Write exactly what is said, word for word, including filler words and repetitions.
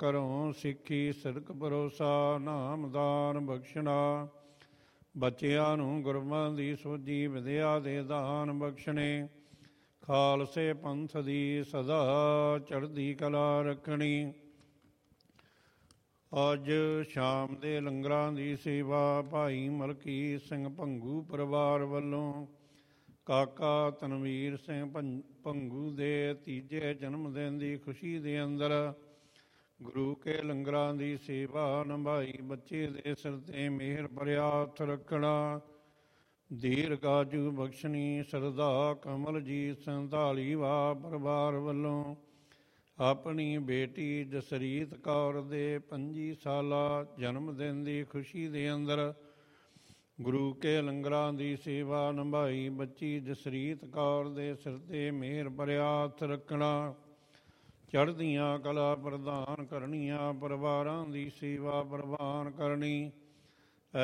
ਘਰੋਂ ਸਿੱਖੀ ਸਿਦਕ ਭਰੋਸਾ, ਨਾਮਦਾਨ ਬਖਸ਼ਣਾ। ਬੱਚਿਆਂ ਨੂੰ ਗੁਰਬਾਂ ਦੀ ਸੋਝੀ ਵਿਦਿਆ ਦੇ ਦਾਨ ਬਖਸ਼ਣੇ। ਖਾਲਸੇ ਪੰਥ ਦੀ ਸਦਾ ਚੜ੍ਹਦੀ ਕਲਾ ਰੱਖਣੀ। ਅੱਜ ਸ਼ਾਮ ਦੇ ਲੰਗਰਾਂ ਦੀ ਸੇਵਾ ਭਾਈ ਮਲਕੀਤ ਸਿੰਘ ਭੰਗੂ ਪਰਿਵਾਰ ਵੱਲੋਂ ਕਾਕਾ ਤਨਵੀਰ ਸਿੰਘ ਭੰਗੂ ਦੇ ਤੀਜੇ ਜਨਮ ਦਿਨ ਦੀ ਖੁਸ਼ੀ ਦੇ ਅੰਦਰ ਗੁਰੂ ਕੇ ਲੰਗਰਾਂ ਦੀ ਸੇਵਾ ਨਿਭਾਈ। ਬੱਚੇ ਦੇ ਸਿਰ 'ਤੇ ਮਿਹਰ ਭਰਿਆ ਹੱਥ ਰੱਖਣਾ। ਦੀਰਘਾਯੂ ਬਖਸ਼ਣੀ। ਸਰਦਾ ਕਮਲਜੀਤ ਸਿੰਘ ਧਾਲੀਵਾਲ ਪਰਿਵਾਰ ਵੱਲੋਂ ਆਪਣੀ ਬੇਟੀ ਜਸਰੀਤ ਕੌਰ ਦੇ ਪੰਜੀ ਸਾਲਾ ਜਨਮ ਦਿਨ ਦੀ ਖੁਸ਼ੀ ਦੇ ਅੰਦਰ ਗੁਰੂ ਕੇ ਲੰਗਰਾਂ ਦੀ ਸੇਵਾ ਨਿਭਾਈ। ਬੱਚੀ ਜਸਰੀਤ ਕੌਰ ਦੇ ਸਿਰ 'ਤੇ ਮਿਹਰ ਭਰਿਆ ਹੱਥ ਰੱਖਣਾ। ਚੜ੍ਹਦੀਆਂ ਕਲਾ ਪ੍ਰਦਾਨ ਕਰਨੀਆਂ। ਪਰਿਵਾਰਾਂ ਦੀ ਸੇਵਾ ਪ੍ਰਵਾਨ ਕਰਨੀ।